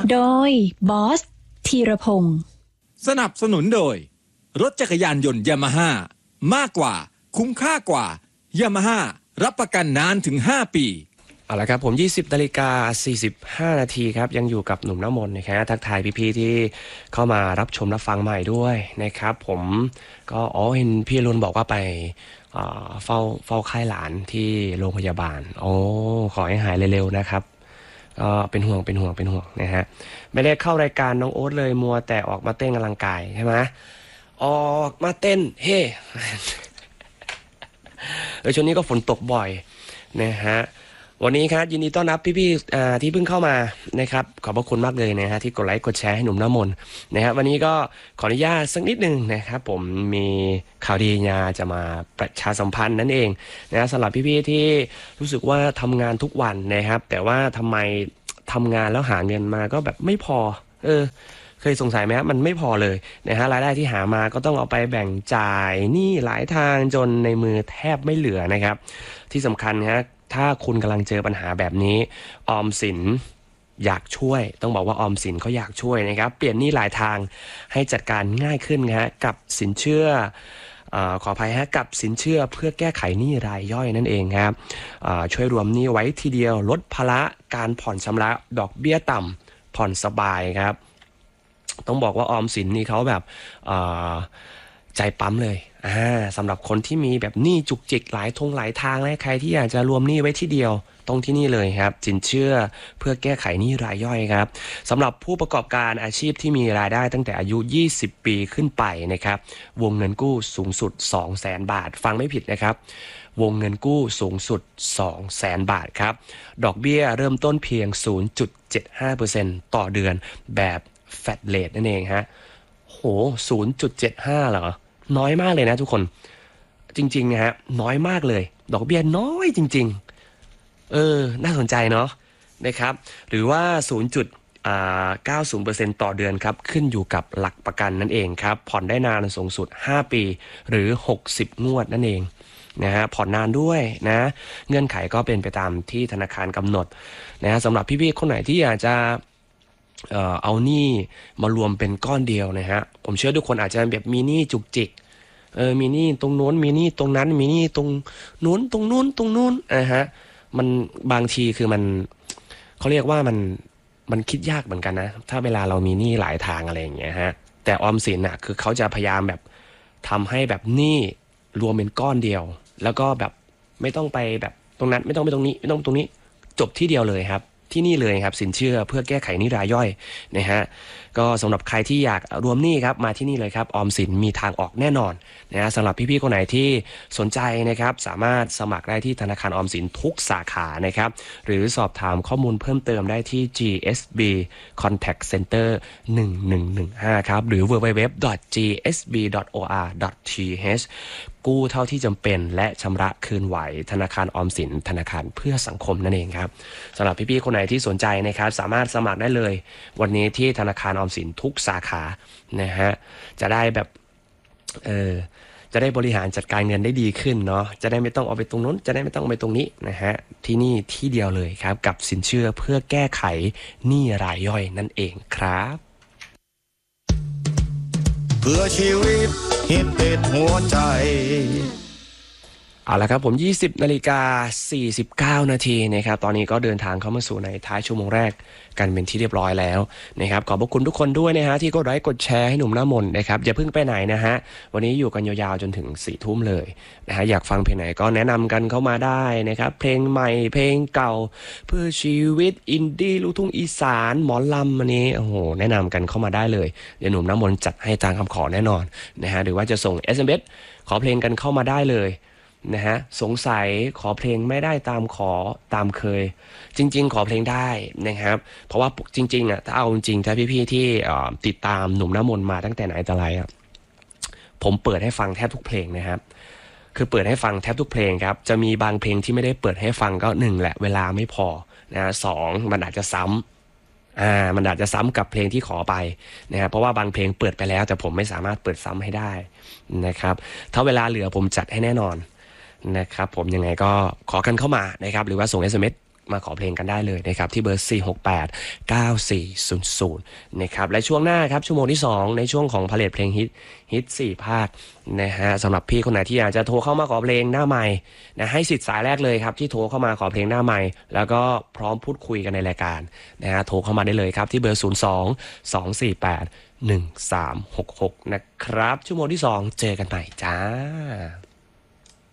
โดยบอสธีรพงศ์สนับสนุนโดยรถจักรยานยนต์ยามาฮ่ามากกว่าคุ้มค่ากว่ายามาฮ่ารับประกันนานถึง5 ปีเอาละครับผม 20:45 นาทีครับยังอยู่กับหนุ่มน้ำมนต์นะครับทักทายพี่ๆที่เข้ามารับชมรับฟังใหม่ด้วยนะครับผมก็เห็นพี่รุนบอกว่าไปเฝ้าไข้หลานที่โรงพยาบาลขอให้หายเร็วๆนะครับก็เป็นห่วงนะฮะไม่ได้เข้ารายการน้องโอ๊ตเลยมัวแต่ออกมาเต้นกำลังกายใช่ไหมออกมาเต้นเฮ้ ช่วงนี้ก็ฝนตกบ่อยนะฮะวันนี้ครับยินดีต้อนรับพี่ๆที่เพิ่งเข้ามานะครับขอบพระคุณมากเลยนะฮะที่กดไลค์กดแชร์ให้หนุ่มน้ำมนต์นะครับวันนี้ก็ขออนุญาตสักนิดนึงนะครับผมมีข่าวดีจะมาประชาสัมพันธ์นั่นเองนะสำหรับพี่ๆที่รู้สึกว่าทำงานทุกวันนะครับแต่ว่าทำไมทำงานแล้วหาเงินมาก็แบบไม่พอเคยสงสัยไหมครับมันไม่พอเลยนะฮะรายได้ที่หามาก็ต้องเอาไปแบ่งจ่ายหนี้หลายทางจนในมือแทบไม่เหลือนะครับที่สำคัญฮะถ้าคุณกำลังเจอปัญหาแบบนี้ออมสินอยากช่วยต้องบอกว่าออมสินเขาอยากช่วยนะครับเปลี่ยนหนี้หลายทางให้จัดการง่ายขึ้นนะฮะกับสินเชื่อขออภัยฮะกับสินเชื่อเพื่อแก้ไขหนี้รายย่อยนั่นเองครับช่วยรวมหนี้ไว้ทีเดียวลดภาระการผ่อนชำระดอกเบี้ยต่ำผ่อนสบายครับต้องบอกว่าออมสินนี่เขาแบบใจปั๊มเลยสำหรับคนที่มีแบบหนี้จุกจิกหลายทางและใครที่อยากจะรวมหนี้ไว้ที่เดียวตรงที่นี่เลยครับสินเชื่อเพื่อแก้ไขหนี้รายย่อยครับสำหรับผู้ประกอบการอาชีพที่มีรายได้ตั้งแต่อายุ20 ปีขึ้นไปนะครับวงเงินกู้สูงสุด 200,000 บาทฟังไม่ผิดนะครับวงเงินกู้สูงสุด 200,000 บาทครับดอกเบี้ยเริ่มต้นเพียง 0.75% ต่อเดือนแบบแฟลตเรทนั่นเองฮะ0.75 เหรอน้อยมากเลยนะทุกคนจริงๆนะฮะน้อยมากเลยดอกเบี้ยน้อยจริงๆน่าสนใจเนาะนะครับหรือว่า0.90% ต่อเดือนครับขึ้นอยู่กับหลักประกันนั่นเองครับผ่อนได้นานสูงสุด5 ปีหรือ60 งวดนั่นเองนะฮะผ่อนนานด้วยนะเงื่อนไขก็เป็นไปตามที่ธนาคารกำหนดนะฮะสำหรับพี่ๆคนไหนที่อยากจะเอาหนี้มารวมเป็นก้อนเดียวนะฮะผมเชื่อทุกคนอาจจะแบบมีหนี้จุกจิกมีหนี้ตรงโน้นมีหนี้ตรงนั้นมีหนี้ตรงนู้นตรงนู้นฮะมันบางทีคือมันเขาเรียกว่ามันคิดยากเหมือนกันนะถ้าเวลาเรามีหนี้หลายทางอะไรอย่างเงี้ยฮะแต่ออมสินน่ะคือเขาจะพยายามแบบทำให้แบบหนี้รวมเป็นก้อนเดียวแล้วก็แบบไม่ต้องไปแบบตรงนั้นไม่ต้องไปตรงนี้ไม่ต้องตรงนี้จบที่เดียวเลยครับที่นี่เลยครับสินเชื่อเพื่อแก้ไขหนี้รายย่อยนะฮะก็สำหรับใครที่อยากรวมหนี้ครับมาที่นี่เลยครับออมสินมีทางออกแน่นอนนะฮะสำหรับพี่ๆคนไหนที่สนใจนะครับสามารถสมัครได้ที่ธนาคารออมสินทุกสาขานะครับหรือสอบถามข้อมูลเพิ่มเติมได้ที่ GSB Contact Center 1115ครับหรือ www.gsb.or.th กู้เท่าที่จำเป็นและชำระคืนไหวธนาคารออมสินธนาคารเพื่อสังคมนั่นเองครับสำหรับพี่ๆคนไหนที่สนใจนะครับสามารถสมัครได้เลยวันนี้ที่ธนาคารออมสินทุกสาขานะฮะจะได้แบบจะได้บริหารจัดการเงินได้ดีขึ้นเนาะจะได้ไม่ต้องเอาไปตรงนู้นจะได้ไม่ต้องเอาไปตรงนี้นะฮะที่นี่ที่เดียวเลยครับกับสินเชื่อเพื่อแก้ไขหนี้รายย่อยนั่นเองครับเพื่อชีวิตฮิตติดหัวใจเอาละครับผม 20:49 นาทีนะครับตอนนี้ก็เดินทางเข้ามาสู่ในท้ายชั่วโมงแรกกันเป็นที่เรียบร้อยแล้วนะครับขอบพระคุณทุกคนด้วยนะฮะที่กดไลค์กดแชร์ให้หนุ่มหน้ามนต์นะครับอย่าเพิ่งไปไหนนะฮะวันนี้อยู่กันยาวๆจนถึง 4 ทุ่มเลยนะฮะอยากฟังเพลงไหนก็แนะนำกันเข้ามาได้นะครับเพลงใหม่เพลงเก่าเพื่อชีวิตอินดี้ลูกทุ่งอีสานหมอลำอันนี้โอ้โหแนะนำกันเข้ามาได้เลยเดี๋ยวหนุ่มหน้ามนต์จัดให้ตามคำขอแน่นอนนะฮะหรือว่าจะส่ง SMS ขอเพลงกันเข้ามาได้เลยนะฮะสงสัยขอเพลงไม่ได้ตามขอตามเคยจริงๆขอเพลงได้นะครับเพราะว่าจริงๆถ้าเอาจริงๆถ้าพี่ๆที่ติดตามหนุ่มน้ำมนต์มาตั้งแต่ไหนแต่ไรผมเปิดให้ฟังแทบทุกเพลงนะครับคือเปิดให้ฟังแทบทุกเพลงครับจะมีบางเพลงที่ไม่ได้เปิดให้ฟังก็1แหละเวลาไม่พอนะ2มันอาจจะซ้ำมันอาจจะซ้ำกับเพลงที่ขอไปนะครับเพราะว่าบางเพลงเปิดไปแล้วแต่ผมไม่สามารถเปิดซ้ำให้ได้นะครับถ้าเวลาเหลือผมจัดให้แน่นอนนะครับผมยังไงก็ขอกันเข้ามานะครับหรือว่าส่ง SMS มาขอเพลงกันได้เลยนะครับที่เบอร์ 468-9400 นะครับและช่วงหน้าครับชั่วโมงที่ 2 ในช่วงของพาเลทเพลงฮิต4 ภาคนะฮะสำหรับพี่คนไหนที่อยากจะโทรเข้ามาขอเพลงหน้าใหม่นะให้สิทธิ์สายแรกเลยครับที่โทรเข้ามาขอเพลงหน้าใหม่แล้วก็พร้อมพูดคุยกันในรายการนะฮะโทรเข้ามาได้เลยครับที่เบอร์ 02-248-1366 นะครับชั่วโมงที่ 2 เจอกันใหม่จ้า